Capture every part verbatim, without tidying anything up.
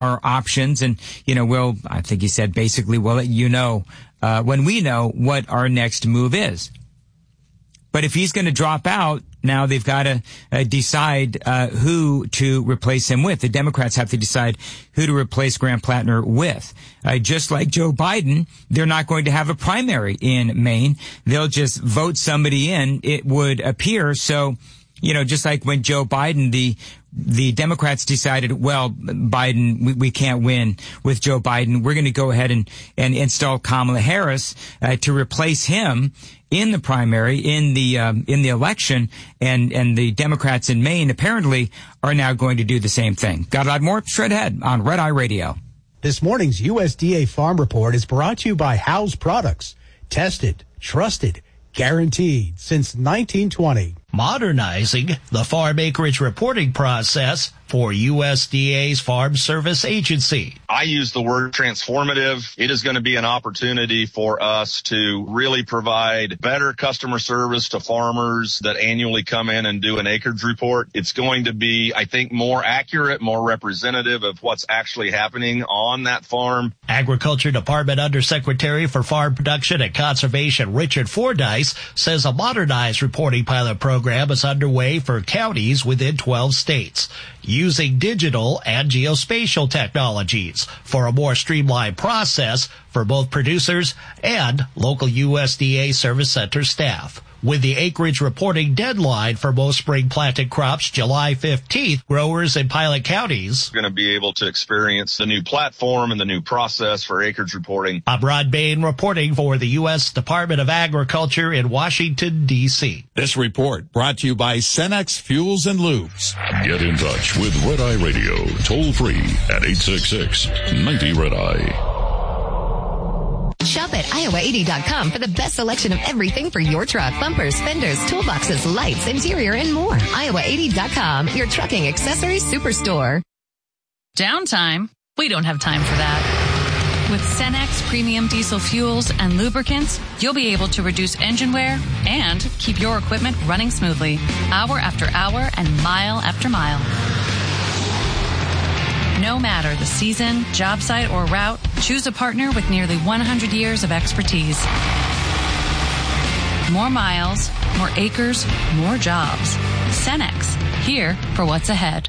our options, and, you know, we'll, I think he said basically, we'll let you know, uh, when we know what our next move is. But if he's going to drop out, now they've got to uh, decide uh, who to replace him with. The Democrats have to decide who to replace Graham Plattner with. Uh, just like Joe Biden, they're not going to have a primary in Maine. They'll just vote somebody in, it would appear. So, you know, just like when Joe Biden, the the Democrats decided, well, Biden, we, we can't win with Joe Biden. We're going to go ahead and, and install Kamala Harris uh, to replace him in the primary, in the um, in the election, and and the Democrats in Maine apparently are now going to do the same thing. Got a lot more straight ahead on Red Eye Radio. This morning's U S D A Farm Report is brought to you by House Products. Tested, trusted, guaranteed since nineteen twenty. Modernizing the farm acreage reporting process for U S D A's Farm Service Agency. I use the word transformative. It is going to be an opportunity for us to really provide better customer service to farmers that annually come in and do an acreage report. It's going to be, I think, more accurate, more representative of what's actually happening on that farm. Agriculture Department Undersecretary for Farm Production and Conservation Richard Fordyce says a modernized reporting pilot program is underway for counties within twelve states, using digital and geospatial technologies for a more streamlined process for both producers and local U S D A Service Center staff. With the acreage reporting deadline for most spring planted crops July fifteenth, growers in pilot counties are going to be able to experience the new platform and the new process for acreage reporting. I'm Rod Bain reporting for the U S Department of Agriculture in Washington, D C This report brought to you by Cenex Fuels and Lubes. Get in touch with Red Eye Radio, toll free at eight six six, ninety, Red Eye. Shop at Iowa eighty dot com for the best selection of everything for your truck. Bumpers, fenders, toolboxes, lights, interior, and more. Iowa eighty dot com, your trucking accessories superstore. Downtime? We don't have time for that. With Cenex premium diesel fuels and lubricants, you'll be able to reduce engine wear and keep your equipment running smoothly, hour after hour and mile after mile. No matter the season, job site, or route, choose a partner with nearly one hundred years of expertise. More miles, more acres, more jobs. Cenex, here for what's ahead.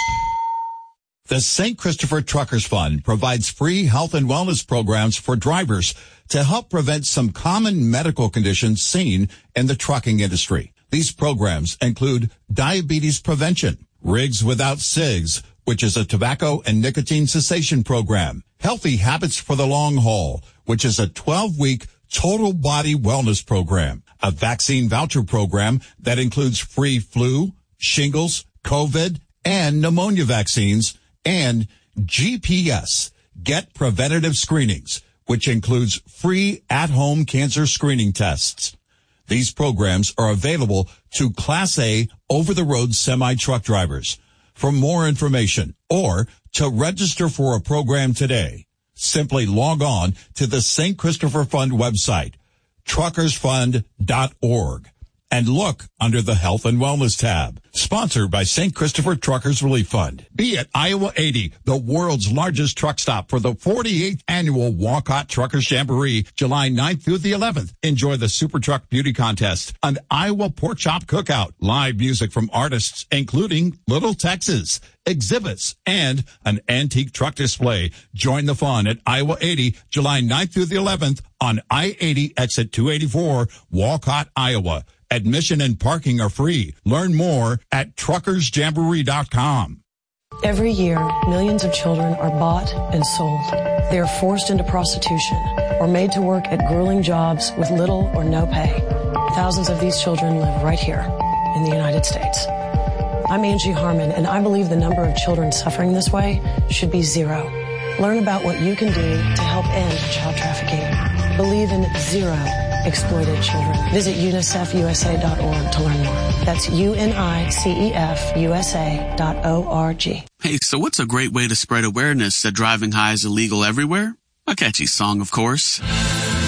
The Saint Christopher Truckers Fund provides free health and wellness programs for drivers to help prevent some common medical conditions seen in the trucking industry. These programs include diabetes prevention, Rigs Without Cigs, which is a tobacco and nicotine cessation program, Healthy Habits for the Long Haul, which is a twelve-week total body wellness program, a vaccine voucher program that includes free flu, shingles, COVID, and pneumonia vaccines, and G P S, Get Preventative Screenings, which includes free at-home cancer screening tests. These programs are available to Class A over-the-road semi-truck drivers. For more information or to register for a program today, simply log on to the Saint Christopher Fund website, truckers fund dot org, and look under the Health and Wellness tab. Sponsored by Saint Christopher Truckers Relief Fund. Be at Iowa eighty, the world's largest truck stop for the forty-eighth annual Walcott Truckers Jamboree, July ninth through the eleventh. Enjoy the Super Truck Beauty Contest, an Iowa Pork Chop Cookout, live music from artists including Little Texas, exhibits, and an antique truck display. Join the fun at Iowa eighty, July ninth through the eleventh on I eighty exit two eighty-four, Walcott, Iowa. Admission and parking are free. Learn more at truckers jamboree dot com. Every year, millions of children are bought and sold. They are forced into prostitution or made to work at grueling jobs with little or no pay. Thousands of these children live right here in the United States. I'm Angie Harmon, and I believe the number of children suffering this way should be zero. Learn about what you can do to help end child trafficking. Believe in zero exploited children. Visit unicef u s a dot org to learn more. That's U N I C E F U S A dot O R G. Hey, so what's a great way to spread awareness that driving high is illegal everywhere? A catchy song, of course.